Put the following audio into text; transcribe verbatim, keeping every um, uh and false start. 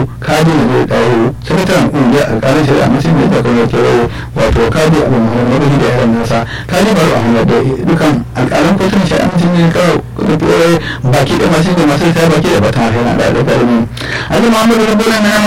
kadi da zai dawo sakataren ƙungiyar alƙalin shari'a musulmi da kuma kewaye wato kadi abu muhammadu da yaran nasa kadi baro ahmad da dukan alƙalan kotun shari'a musulmi kawai da kewaye baki da masu da masu ta baki da bata yana da alƙalmi. Ali Muhammadu Rabbana na